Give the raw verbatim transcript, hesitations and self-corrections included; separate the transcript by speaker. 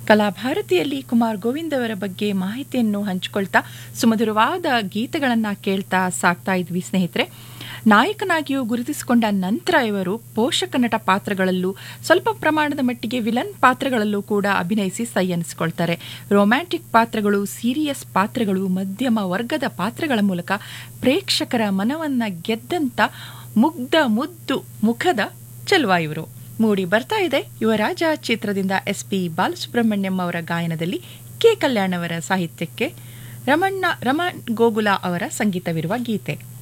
Speaker 1: ಕಲಾಭಾರತಿಯಲ್ಲಿ ಕುಮಾರ್ ಗೋವಿಂದ್ ಅವರ ಬಗ್ಗೆ ಮಾಹಿತಿಯನ್ನು ಹಂಚಿಕೊಳ್ತಾ ಸುಮಧುರವಾದ ಗೀತೆಗಳನ್ನು ಕೇಳ್ತಾ ಸಾಕ್ತಾ ಇದ್ವಿ ಸ್ನೇಹಿತರೆ. ನಾಯಕನಾಗಿಯೂ ಗುರುತಿಸಿಕೊಂಡ ನಂತರ ಇವರು ಪೋಷಕ ನಟ ಪಾತ್ರಗಳಲ್ಲೂ ಸ್ವಲ್ಪ ಪ್ರಮಾಣದ ಮಟ್ಟಿಗೆ ವಿಲನ್ ಪಾತ್ರಗಳಲ್ಲೂ ಕೂಡ ಅಭಿನಯಿಸಿ ಸೈ ಅನ್ನಿಸ್ಕೊಳ್ತಾರೆ. ರೊಮ್ಯಾಂಟಿಕ್ ಪಾತ್ರಗಳು, ಸೀರಿಯಸ್ ಪಾತ್ರಗಳು, ಮಧ್ಯಮ ವರ್ಗದ ಪಾತ್ರಗಳ ಮೂಲಕ ಪ್ರೇಕ್ಷಕರ ಮನವನ್ನ ಗೆದ್ದಂತ ಮುಗ್ಧ ಮುದ್ದು ಮುಖದ ಚೆಲುವ ಇವರು. ಮೂಡಿ ಬರ್ತಾ ಇದೆ ಯುವರಾಜ ಚಿತ್ರದಿಂದ ಎಸ್ ಪಿ ಬಾಲಸುಬ್ರಹ್ಮಣ್ಯಂ ಅವರ ಗಾಯನದಲ್ಲಿ ಕೆ ಕಲ್ಯಾಣ್ ಅವರ ಸಾಹಿತ್ಯಕ್ಕೆ ರಮಣ್ಣ ರಮಣ್ ಗೋಗುಲ ಅವರ ಸಂಗೀತವಿರುವ ಗೀತೆ.